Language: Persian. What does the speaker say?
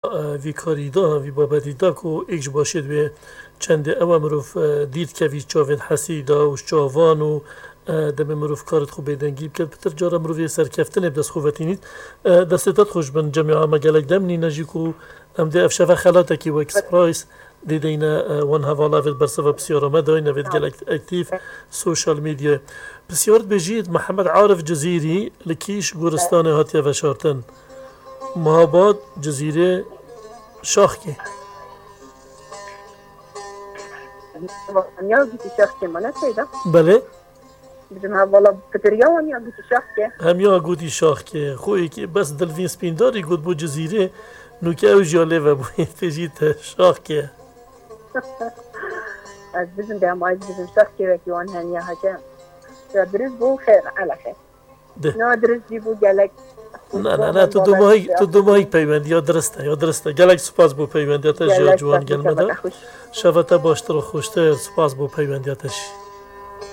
وی کاریدا وی بابدیدا کو ایج باشید و چند او مروف دید که وی چاوید حسیدا و چاوان و دم مروف کارت خوب بدنگی بکرد بتر جارا مروفی سرکفتن بدست خوبتینید دستت خوش بن جمعه مگلک دمنی نجی کو ام ده افشفه خلاته کی و اکسپرایس دیدینا وان هوالا وید برسوا بسیار مداینه وید گلک اکتیف سوشال میدیا بسیار بجید محمد عارف جزیری لکیش گورستان هاتیا و شارتن مهاباد جزیره شاخکی وانیا گوتی شاخکی منه سیدا بله بجم هوالا پتریا وانیا گوتی شاخکی همیا گوتی شاخکی خویی که بس دلوین سپینداری گوت بو جزیره نوکه او جاله و بو تجید شاخکی از بزن دام از بزن شاخکی وکی وان هنیا هجا درست بو خیر على خیر نه درست بو گلک نه تو دو ماهی پیوند یا درسته گلک سپاس بو پیوندیاتش جوان گلمده شفته باشتر و خوشتر سپاس بو پیوندیاتش